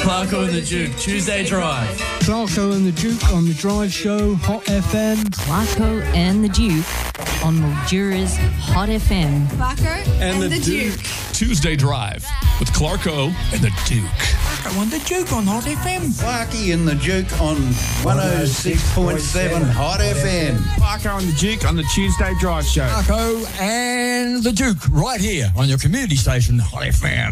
Clarko and the Duke, Tuesday Drive. Clarko and the Duke on the Drive Show, Hot FM. Clarko and the Duke on Mildura's Hot FM. Clarko and the Duke. Tuesday Drive with Clarko and the Duke. Clarko and the Duke on Hot FM. Clarky and the Duke on 106.7 Hot FM. Clarko and the Duke on the Tuesday Drive Show. Clarko and the Duke right here on your community station, Hot FM.